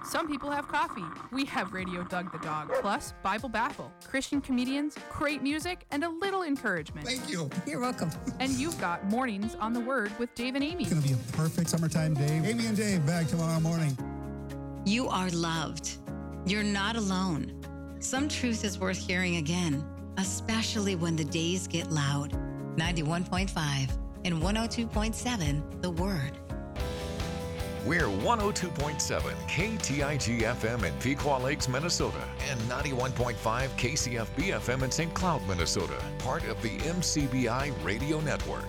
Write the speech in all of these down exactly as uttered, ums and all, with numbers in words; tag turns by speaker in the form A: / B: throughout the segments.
A: Some people have coffee. We have Radio Doug the Dog, plus Bible Baffle, Christian comedians, great music, and a little encouragement.
B: Thank you.
C: You're welcome.
A: And you've got Mornings on the Word with Dave and Amy.
B: It's going to be a perfect summertime day. Amy and Dave back tomorrow morning.
D: You are loved. You're not alone. Some truth is worth hearing again, especially when the days get loud. ninety-one point five and one oh two point seven, The Word.
E: We're one oh two point seven K T I G F M in Pequot Lakes, Minnesota, and ninety-one point five K C F B F M in Saint Cloud, Minnesota, part of the M C B I Radio Network.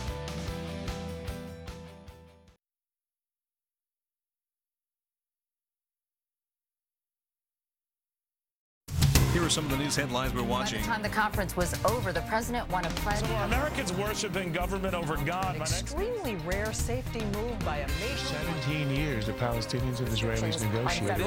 F: Here are some of the news headlines we're watching.
G: By the time the conference was over, the president won a pledge.
H: So are Americans worshiping government over God?
I: An extremely rare safety move by a nation.
J: seventeen years the Palestinians and Israelis negotiated.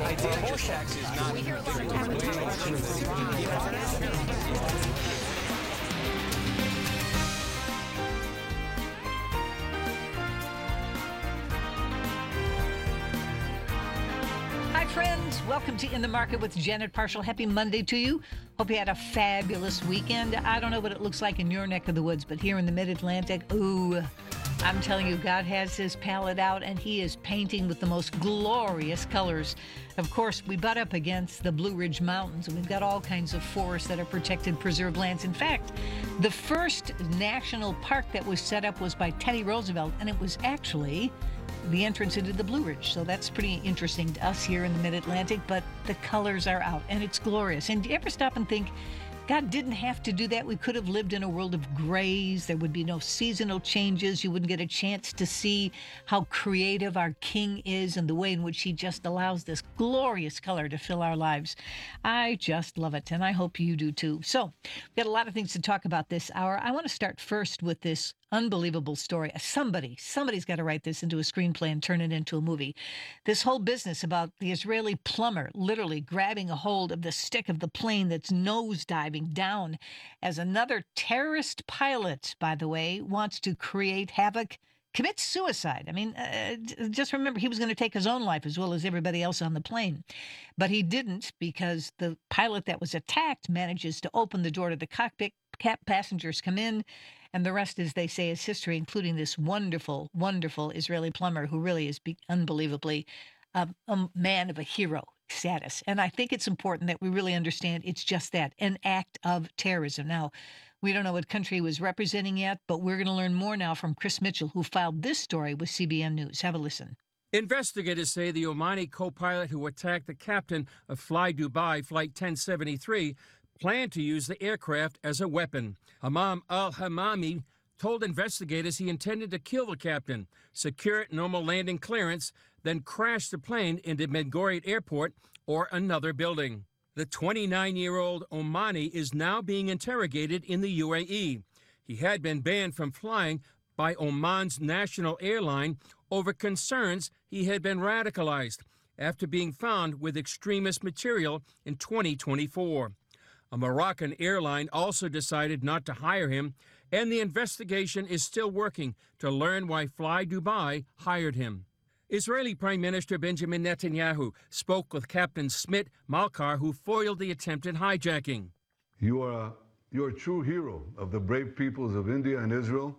C: Hi, friends. Welcome to In the Market with Janet Parshall. Happy Monday to you. Hope you had a fabulous weekend. I don't know what it looks like in your neck of the woods, but here in the Mid-Atlantic, ooh, I'm telling you, God has his palette out, and he is painting with the most glorious colors. Of course, we butt up against the Blue Ridge Mountains, and we've got all kinds of forests that are protected, preserved lands. In fact, the first national park that was set up was by Teddy Roosevelt, and it was actually the entrance into the Blue Ridge. So that's pretty interesting to us here in the Mid-Atlantic, but the colors are out, and it's glorious. And do you ever stop and think, God didn't have to do that? We could have lived in a world of grays. There would be no seasonal changes. You wouldn't get a chance to see how creative our King is and the way in which he just allows this glorious color to fill our lives. I just love it, and I hope you do too. So we've got a lot of things to talk about this hour. I want to start first with this unbelievable story. Somebody, somebody's got to write this into a screenplay and turn it into a movie. This whole business about the Israeli plumber literally grabbing a hold of the stick of the plane that's nosediving down as another terrorist pilot, by the way, wants to create havoc, commits suicide. I mean, uh, just remember, he was going to take his own life as well as everybody else on the plane. But he didn't, because the pilot that was attacked manages to open the door to the cockpit. Passengers come in, and the rest, as they say, is history, including this wonderful, wonderful Israeli plumber who really is be- unbelievably uh, a man of a hero status. And I think it's important that we really understand it's just that, an act of terrorism. Now, we don't know what country he was representing yet, but we're going to learn more now from Chris Mitchell, who filed this story with C B N News. Have a listen.
K: Investigators say the Omani co-pilot who attacked the captain of Fly Dubai Flight ten seventy-three planned to use the aircraft as a weapon. Hamam al-Hamami told investigators he intended to kill the captain, secure normal landing clearance, then crash the plane into Ben Gurion Airport or another building. The twenty-nine-year-old Omani is now being interrogated in the U A E. He had been banned from flying by Oman's national airline over concerns he had been radicalized after being found with extremist material in twenty twenty-four. A Moroccan airline also decided not to hire him, and the investigation is still working to learn why Fly Dubai hired him. Israeli Prime Minister Benjamin Netanyahu spoke with Captain Smit Malkar, who foiled the attempted hijacking.
L: You are a, you're a true hero of the brave peoples of India and Israel,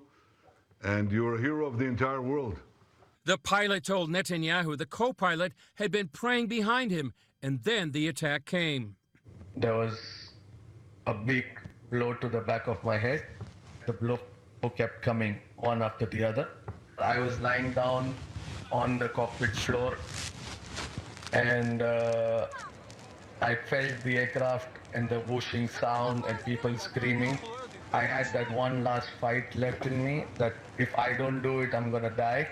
L: and you're a hero of the entire world.
K: The pilot told Netanyahu the co-pilot had been praying behind him, and then the attack came.
M: There was a big blow to the back of my head. The blow kept coming one after the other. I was lying down on the cockpit floor, and uh, I felt the aircraft and the whooshing sound and people screaming. I had that one last fight left in me that if I don't do it, I'm gonna die.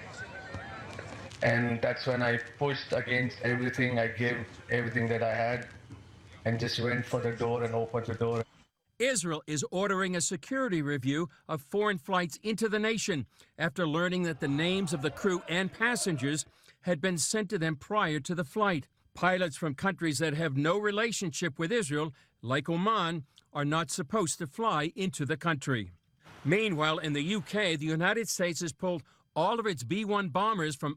M: And that's when I pushed against everything. I gave everything that I had and just went for the door and opened the door.
K: Israel is ordering a security review of foreign flights into the nation after learning that the names of the crew and passengers had been sent to them prior to the flight. Pilots from countries that have no relationship with Israel, like Oman, are not supposed to fly into the country. Meanwhile, in the U K, the United States has pulled all of its B one bombers from